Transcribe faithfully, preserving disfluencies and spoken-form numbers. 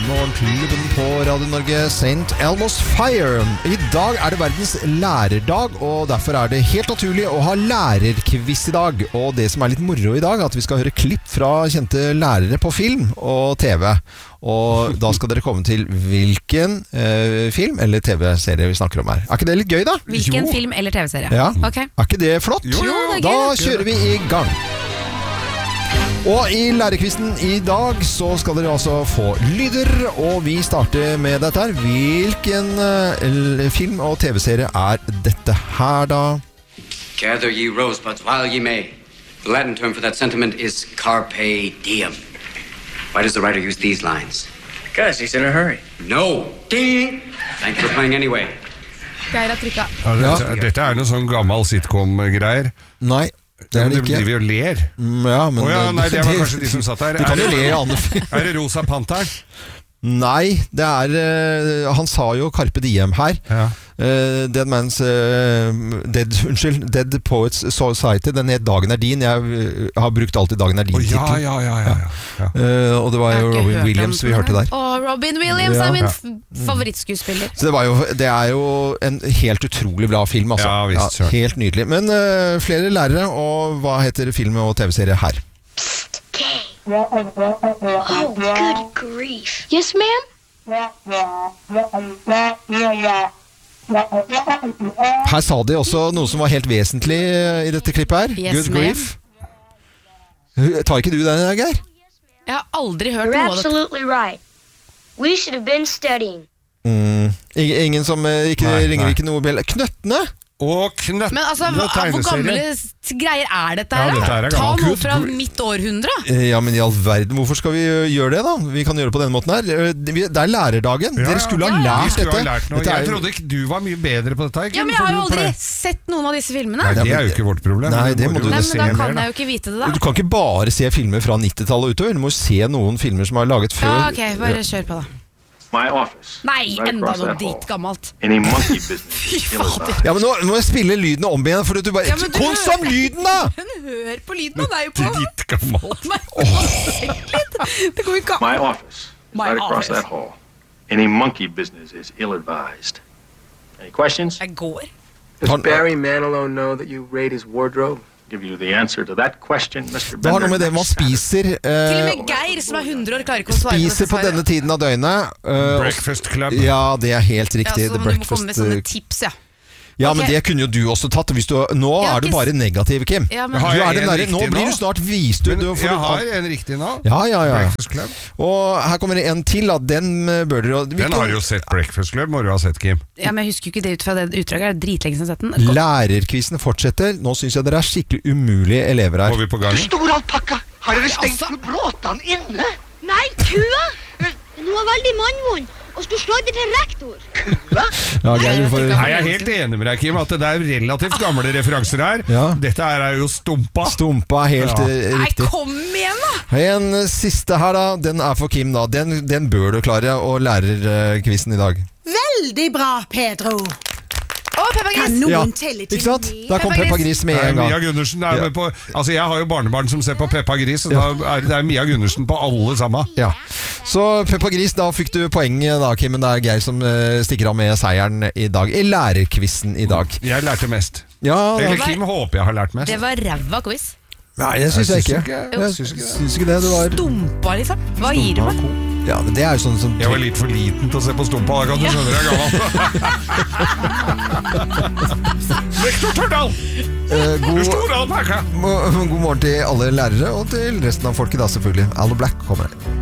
Morgenklubben på Radio Norge, Saint Elmo's Fire. I dag er det verdens lærerdag, og derfor er det helt naturlig å ha lærerquiz i dag. Og det som er litt moro i dag, er at vi skal høre klipp fra kjente lærere på film og T V. Og da skal dere komme til hvilken eh, film eller T V-serie vi snakker om her. Er ikke det litt gøy da? Hvilken jo. film eller T V-serie? Ja. Okay. Er ikke det flott? Jo, jo, det er da gøy. kjører vi i gang. Og i lærerkvisten i dag så skal dere altså få lyder, og vi starter med dette her. Hvilken uh, film og T V-serie er dette her da? Gather ye rosebuds while ye may. The Latin term for that sentiment is carpe diem. Why does the writer use these lines? Because he's in a hurry. No! Ding! Thanks for playing anyway. Geir har trykket. Ja, dette, dette er noe sånn gammel sitcom-greier. Nei, det er det ikke. De driver og ler. Mm, ja, men... Oh, ja, nei, det var kanskje de som satt her. De kan jo le i andre film. Er det Rosa Panther? Nei, det er uh, han sa jo Carpe Diem her. Ja. Uh, Dead Man's uh, Dead, unnskyld, Dead Poets Society. Den het Dagen er din. Jeg uh, har brukt alltid Dagen er din. Oh, ja, ja, ja, ja, ja. Uh, Og det var jo Robin Williams vi hørte der. Og Robin Williams ja. er min ja. favorittskuespiller. Så det, var jo, det er jo en helt utrolig bra film altså. Ja, visst, ja, helt nydelig. Men uh, flere lærere, og hva heter film og T V-serie her? Oh, good grief. Yes, ma'am? Her sa de også noe som var helt vesentlig i dette klippet her. Yes, Good grief. Tar ikke du den, Geir? Jeg har aldri hørt You're noe av det. absolutely right. We should have been studying. Mm. Ingen som ikke, Nei, ringer nei. ikke noe bjell. Knøttene? Og knøttene Men altså, hva, hvor gamle greier er dette her? Ja, dette er da? Ta gammelt. noe fra mitt århundre. Ja, men i all verden, hvorfor skal vi gjøre det da? Vi kan gjøre det på denne måten her. Det er lærerdagen. Ja, Dere skulle ha ja, ja. lært Vi skulle ha dette. lært noe. Dette Jeg er- trodde ikke du var mye bedre på dette. Ikke? Ja, men jeg har jo For du aldri pleier- sett noen av disse filmene. Nei, det er jo ikke vårt problem. Nei, det må du- Nei, men se da mer, kan da. jeg jo ikke vite det da. Du kan ikke bare se filmer fra nittitallet og utover. Du må se noen filmer som er laget før. Ja, ok, bare kjør på da. My office. Nei, Right enda across noe that hall. dritgammelt. Any monkey business. Fy fader. Ja, men nå nå må jeg spille lyden om igjen, for du bare... Ja, men du Kom som hører- lyden da! Men hør på lyden, og det er jo på. Dritt gammelt. Nei, det går jo ikke My an. office. My right across office. that hall. Any monkey business is ill-advised. Any questions? Jeg går. Does Barry Manilow know that you raid his wardrobe? Give you the answer to that question, Mister Det har noe med det man spiser. Til og Eh, med Geir, som er hundre år, klarer ikke å svare spiser på dette denne tiden av døgnet. eh, Breakfast Club. Ja, det er helt Ja, riktig. så The må du må Breakfast komme med sånne eh, tips, ja. Ja, Ok. men det kunne jo du også tatt. Hvis du, nå Jeg har er du ikke bare s- negativ, Kim. Ja, men- Du Har jeg er den en der, riktig nå blir nå? du snart vist. Du, Men du, for jeg du- har en riktig nå. Ja, ja, ja. Breakfast Club. Og her kommer det en til. Da. Den eh, bør dere... Den har du jo sett, Breakfast Club, må du ha sett, Kim. Ja, men jeg husker jo ikke det ut fra det utdraget. Det er dritlenge siden jeg har sett den. Lærerkvisten fortsetter. Nå synes jeg dere er skikkelig umulige elever her. Går vi på gang? Stor alpakka! Har dere stengt bråtene inne? Nei, kua! Men hun var veldig mannvond, og skulle slå det til rektor. Ja, Geir, du får... Nei, jeg er helt enig med deg, Kim, at det er relativt gamle referanser her. Ja. Dette her er jo stumpa. Stumpa er helt Ja. eh, Nei, riktig. kom igjen da! En eh, siste her da, den er for Kim da. Den, den bør du klare, og lærerkvisten i dag. Veldig bra, Pedro. Å, Peppa Kan Gris! noen Ja, telle til ikke sant? ni? Da kom Peppa Peppa Gris. Gris med Nei, en Mia gang. Gundersen er Ja. med på, altså jeg har jo barnebarn som ser på Peppa Gris, så da er det er Mia Gundersen på alle sammen. Ja. Så Peppa Gris, da fikk du poeng da, Kim, men det er Geir som eh, stikker av med seieren i dag. I lærerkvisten i dag. Jeg lærte mest. Ja, Eller da, Kim håper jeg har lært mest. Det var ræva quiz. nei, det synes jeg Jeg ikke. syns ikke- Jeg jeg syns ikke det. synes ikke det. Det var... Dumpa, liksom. Hva gir du meg? Ja, men det er jo sånn som... Jeg var litt for liten til å se på stumpa, da kan du skjønne jeg er gammel. Rektor Tørdal! Eh, Du god, store alpakka! god morgen til alle lærere, og til resten av folket da selvfølgelig. Allo Black kommer.